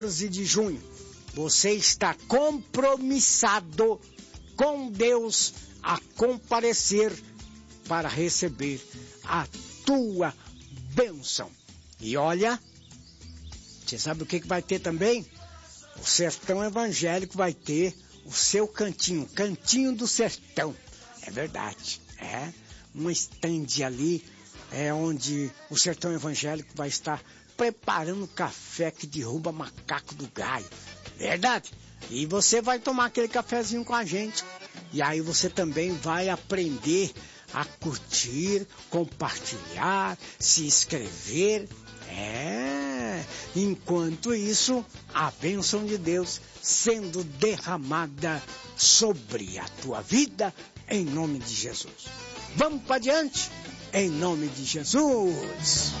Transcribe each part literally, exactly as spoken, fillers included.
de junho, você está compromissado com Deus a comparecer para receber a tua bênção. E olha, você sabe o que, que vai ter também? O Sertão Evangélico vai ter o seu cantinho, cantinho do sertão. É verdade, é uma estande ali, é onde o Sertão Evangélico vai estar preparando café que derruba macaco do galho. Verdade? E você vai tomar aquele cafezinho com a gente. E aí você também vai aprender a curtir, compartilhar, se inscrever. É. Enquanto isso, a bênção de Deus sendo derramada sobre a tua vida, em nome de Jesus. Vamos para diante? Em nome de Jesus.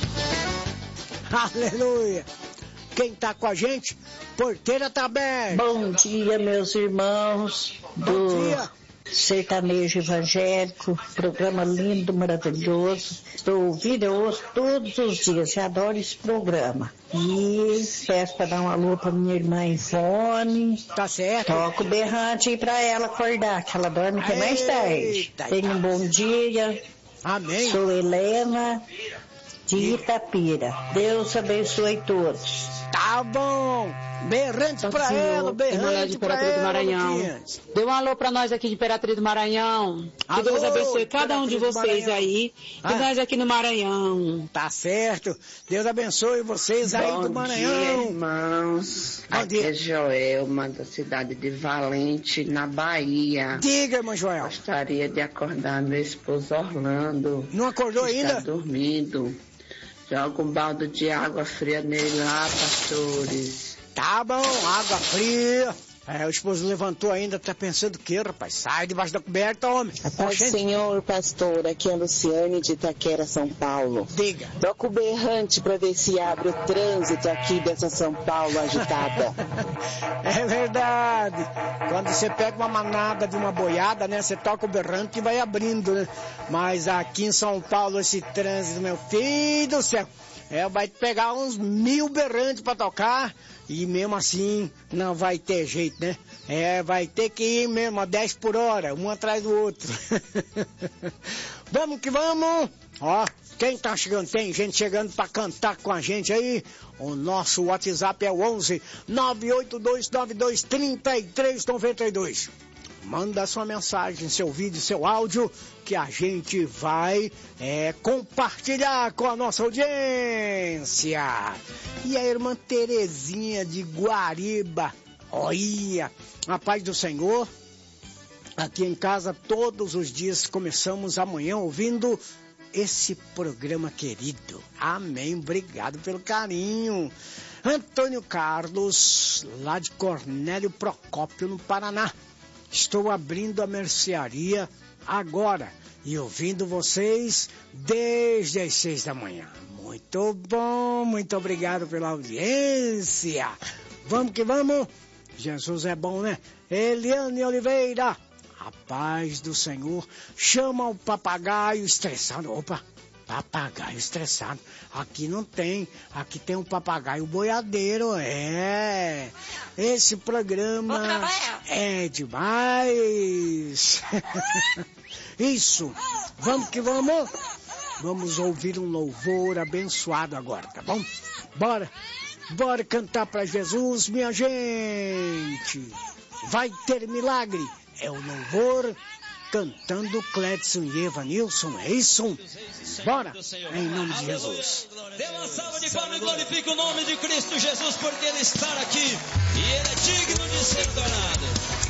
Aleluia! Quem está com a gente? Porteira está aberta. Bom dia, meus irmãos Bom do dia. Sertanejo Evangélico, programa lindo, maravilhoso. Estou ouvindo, eu ouço todos os dias, eu adoro esse programa. E peço para dar um alô para minha irmã Ivone. Tá certo. Toco o berrante aí para ela acordar, que ela dorme até mais tarde. Eita, Tenha um bom dia. Amém. Sou Helena de Itapira. Deus abençoe todos. Tá bom. Berrante Santo pra Senhor, ela, berrante de pra Imperatriz do ela, Maranhão. Luquinhas. Dê um alô pra nós aqui de Imperatriz do Maranhão. Que Alô, Deus abençoe cada um de Imperatriz do vocês Maranhão. aí. Ah. E nós aqui no Maranhão. Tá certo. Deus abençoe vocês aí Bom do dia, Maranhão. irmãos. Bom Aqui dia. é Joelma, da cidade de Valente, na Bahia. Diga, irmã Joel. Gostaria de acordar meu esposo Orlando. Não acordou que ainda? Está dormindo. Joga um balde de água fria nele lá, pastores. Tá bom, água fria. É, o esposo levantou ainda, tá pensando o quê, rapaz? Sai debaixo da coberta, homem. A paz do Oxente. Senhor, pastor, aqui é a Luciane de Itaquera, São Paulo. Diga. Toca o berrante para ver se abre o trânsito aqui dessa São Paulo agitada. É verdade. Quando você pega uma manada de uma boiada, né? Você toca o berrante e vai abrindo, né? Mas aqui em São Paulo, esse trânsito, meu filho do céu, é, vai pegar uns mil berrantes pra tocar e mesmo assim não vai ter jeito, né? É, vai ter que ir mesmo a dez por hora, um atrás do outro. Vamos que vamos! Ó, quem tá chegando? Tem gente chegando pra cantar com a gente aí. O nosso WhatsApp é o onze nove oito dois nove dois três três nove dois. Manda sua mensagem, seu vídeo, seu áudio, que a gente vai é, compartilhar com a nossa audiência. E a irmã Terezinha de Guariba, olha, a paz do Senhor. Aqui em casa, todos os dias, começamos amanhã ouvindo esse programa querido. Amém, obrigado pelo carinho. Antônio Carlos, lá de Cornélio Procópio, no Paraná. Estou abrindo a mercearia agora e ouvindo vocês desde as seis da manhã. Muito bom, muito obrigado pela audiência. Vamos que vamos. Jesus é bom, né? Eliane Oliveira, a paz do Senhor. Chama o papagaio estressado. Opa, papagaio estressado. Aqui não tem. Aqui tem um papagaio boiadeiro. É. Esse programa é demais. Isso. Vamos que vamos. Vamos ouvir um louvor abençoado agora, tá bom? Bora. Bora cantar pra Jesus, minha gente. Vai ter milagre. É o louvor cantando Cledson e Evanilson, é isso? Bora, em nome de Jesus. Dê uma salva de palmas e glorifique o nome de Cristo Jesus, porque Ele está aqui e Ele é digno de ser adorado.